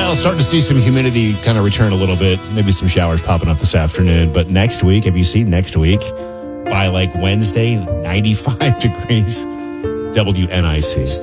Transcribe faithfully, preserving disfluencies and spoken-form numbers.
Well, starting to see some humidity kind of return a little bit. Maybe some showers popping up this afternoon. But next week, have you seen next week? By like Wednesday, ninety-five degrees. W N I C.